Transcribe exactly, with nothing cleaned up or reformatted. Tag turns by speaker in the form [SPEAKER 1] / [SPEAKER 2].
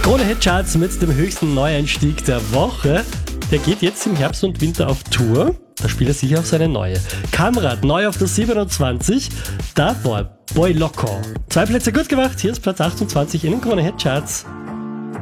[SPEAKER 1] Krone-Hit-Charts mit dem höchsten Neueinstieg der Woche. Der geht jetzt im Herbst und Winter auf Tour. Da spielt er sicher auf seine neue. Kamrat, neu auf der siebenundzwanzig. Davor Boy Loco. Zwei Plätze gut gemacht. Hier ist Platz achtundzwanzig in den Krone-Hit-Charts.